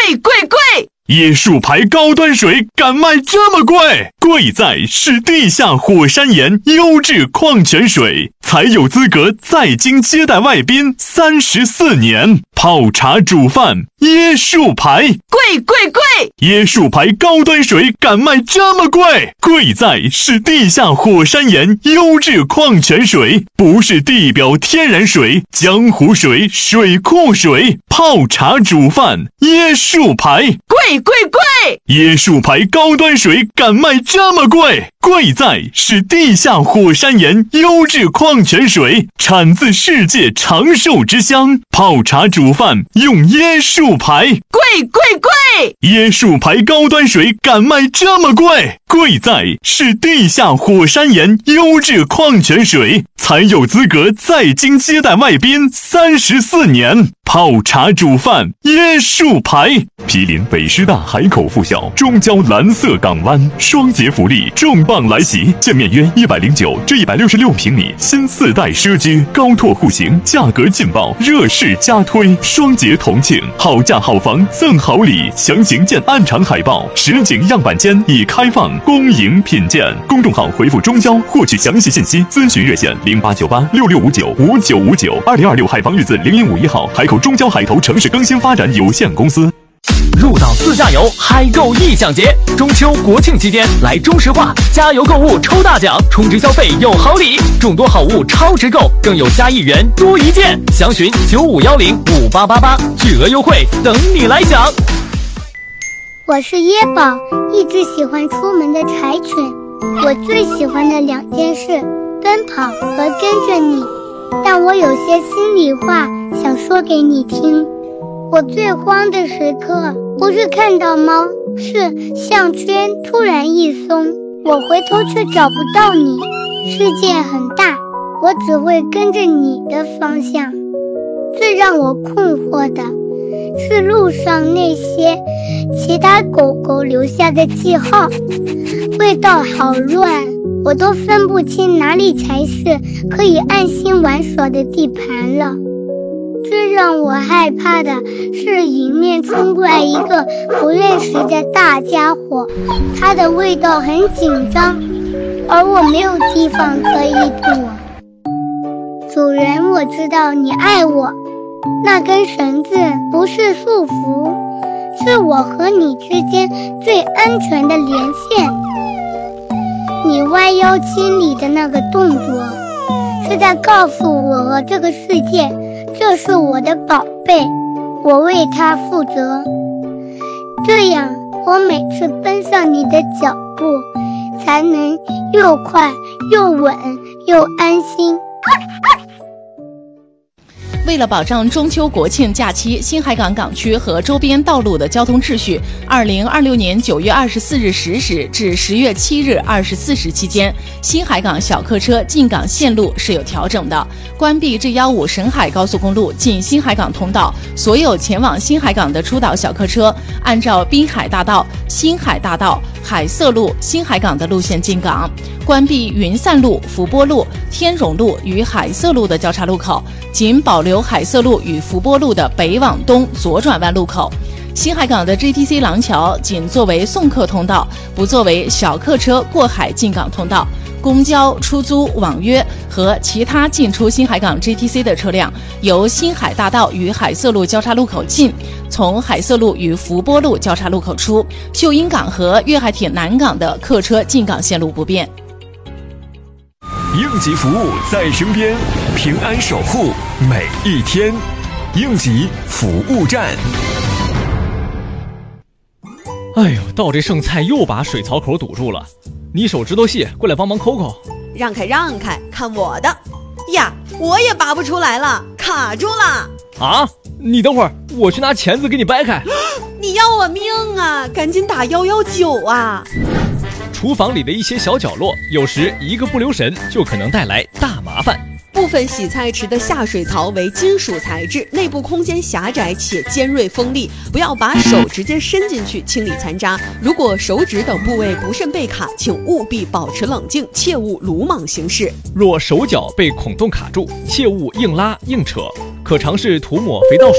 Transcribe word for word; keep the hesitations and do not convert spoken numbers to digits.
贵贵贵！ 椰树牌高端水敢卖这么贵？贵在是地下火山岩优质矿泉水，才有资格在京接待外宾三十四年。泡茶煮饭，椰树牌， 贵贵贵！ 椰树牌高端水敢卖这么贵？贵在是地下火山岩优质矿泉水，不是地表天然水、江湖水、水库水。泡茶煮饭，椰树牌， 贵贵贵！ 椰树牌高端水敢卖这么贵？贵在是地下火山岩优质矿泉水，产自世界长寿之乡。泡茶煮饭用椰树牌， 贵贵贵！ 椰树牌高端水敢卖这么贵？贵在是地下火山岩优质矿泉水，才有资格在京接待外宾三十四年。泡茶煮饭，椰树牌。毗邻北师大海口附校，中交蓝色港湾，双节福利重磅来袭，建面约一百零九至一百六十六平米新四代奢居，高拓户型，价格劲爆，热势加推，双节同庆，好价好房赠好礼，详情见暗场海报。实景样板间已开放公营品鉴，公众号回复中交获取详细信息，咨询热线零八九八六六五九五九五九。二零二六海防日字零零五一号，海口中交海投城市更新发展有限公司。 入岛自驾游嗨购意享节，中秋国庆期间来中石化加油购物抽大奖，充值消费有好礼，众多好物超值购，更有加一元多一件。详询九五幺零五八八八，巨额优惠等你来享。 我是椰宝，一直喜欢出门的柴犬。我最喜欢的两件事，奔跑和跟着你。但我有些心里话想说给你听。我最慌的时刻，不是看到猫，是项圈突然一松，我回头却找不到你。世界很大，我只会跟着你的方向。最让我困惑的是路上那些其他狗狗留下的记号，味道好乱，我都分不清哪里才是可以安心玩耍的地盘了。最让我害怕的是迎面冲过来一个不认识的大家伙，它的味道很紧张，而我没有地方可以躲。主人，我知道你爱我，那根绳子不是束缚，是我和你之间最安全的连线。你弯腰清理的那个动作，是在告诉我和这个世界，这是我的宝贝，我为它负责。这样，我每次奔上你的脚步，才能又快又稳又安心。 为了保障中秋国庆假期新海港港区和周边道路的交通秩序，二零二六年九月二十四日十时至十月七日二十四时期间，新海港小客车进港线路是有调整的。关闭 G 一五 沈海高速公路进新海港通道，所有前往新海港的出岛小客车按照滨海大道、新海大道、海色路、新海港的路线进港。关闭云散路、福波路、天荣路与海色路的交叉路口，仅保留海色路与福波路的北往东左转弯路口。新海港的 G T C 廊桥仅作为送客通道，不作为小客车过海进港通道。公交、出租、网约和其他进出新海港 G T C 的车辆，由新海大道与海色路交叉路口进，从海色路与福波路交叉路口出。秀英港和粤海铁南港的客车进港线路不变。 应急服务在身边，平安守护每一天。应急服务站。 哎呦，倒这剩菜又把水槽口堵住了，你手指头细，过来帮忙抠抠。 让开让开，看我的！呀，我也拔不出来了，卡住了。 啊，你等会儿，我去拿钳子给你掰开。 你要我命啊，赶紧打一一九啊。 厨房里的一些小角落，有时一个不留神就可能带来大麻烦。 部分洗菜池的下水槽为金属材质，内部空间狭窄且尖锐锋利，不要把手直接伸进去清理残渣。如果手指等部位不慎被卡，请务必保持冷静，切勿鲁莽行事。 若手脚被孔洞卡住，切勿硬拉硬扯，可尝试涂抹肥皂水